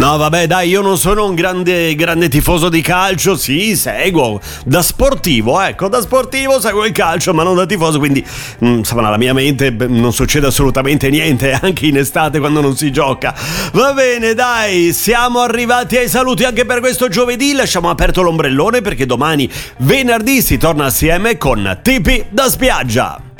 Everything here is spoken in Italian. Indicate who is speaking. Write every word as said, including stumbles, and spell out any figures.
Speaker 1: No, vabbè, dai, io non sono un grande, grande tifoso di calcio. Sì, seguo da sportivo, ecco, da sportivo seguo il calcio, ma non da tifoso, quindi insomma, nella mia mente non succede assolutamente niente, anche in estate quando non si gioca. Va bene, dai, siamo arrivati ai saluti anche per questo giovedì. Lasciamo aperto l'ombrellone perché domani, venerdì, si torna assieme con Tipi da spiaggia.